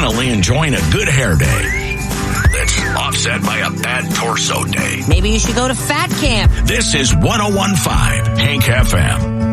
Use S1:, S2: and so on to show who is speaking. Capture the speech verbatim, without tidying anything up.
S1: finally enjoying a good hair day that's offset by a bad torso day.
S2: Maybe you should go to fat camp.
S1: This is one oh one point five Hank F M.